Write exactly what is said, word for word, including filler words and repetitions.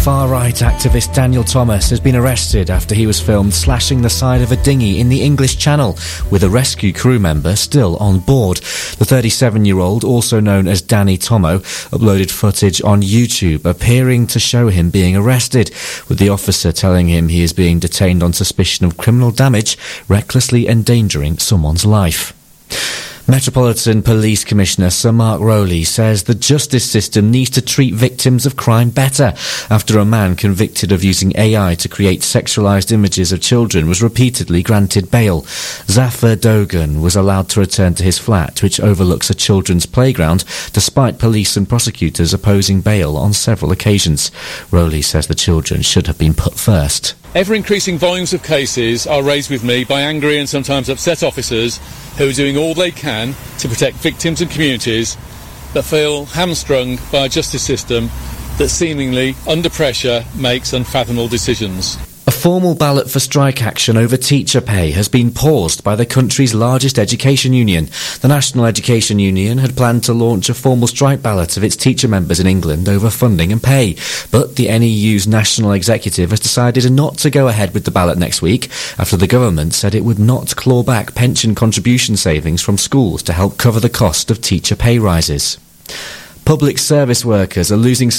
Far-right activist Daniel Thomas has been arrested after he was filmed slashing the side of a dinghy in the English Channel, with a rescue crew member still on board. The thirty-seven-year-old, also known as Danny Tomo, uploaded footage on YouTube appearing to show him being arrested, with the officer telling him he is being detained on suspicion of criminal damage, recklessly endangering someone's life. Metropolitan Police Commissioner Sir Mark Rowley says the justice system needs to treat victims of crime better after a man convicted of using A I to create sexualised images of children was repeatedly granted bail. Zafar Dogan was allowed to return to his flat, which overlooks a children's playground, despite police and prosecutors opposing bail on several occasions. Rowley says the children should have been put first. Ever-increasing volumes of cases are raised with me by angry and sometimes upset officers who are doing all they can to protect victims and communities, but feel hamstrung by a justice system that seemingly, under pressure, makes unfathomable decisions. A formal ballot for strike action over teacher pay has been paused by the country's largest education union. The National Education Union had planned to launch a formal strike ballot of its teacher members in England over funding and pay, but the N E U's national executive has decided not to go ahead with the ballot next week after the government said it would not claw back pension contribution savings from schools to help cover the cost of teacher pay rises. Public service workers are losing